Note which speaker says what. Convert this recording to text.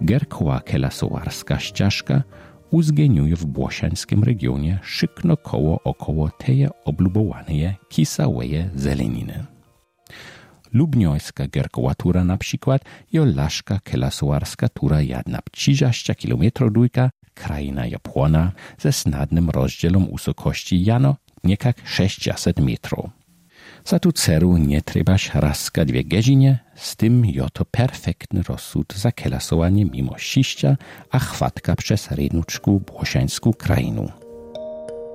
Speaker 1: Gerkowa kelasowarska ścieżka uzgeniuje w błosiańskim regionie szykno około teje oblubowaneje kisaweje zeleniny. Lubniojska gerkowa tura na przykład jo laszka kelasowarska tura jedna 30 km długa, kraina Japona ze snadnym rozdzielom wysokości jano niekak 600 metrów. Za tu ceru nie trzebaś raz 2 godziny, z tym to perfektny rozsud za kelasowanie mimo siścia, a chwatka przez rynuczku błosiańską krainu.